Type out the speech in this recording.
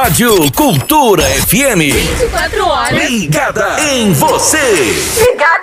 Rádio Cultura FM. 24 horas Ligada em você. ligada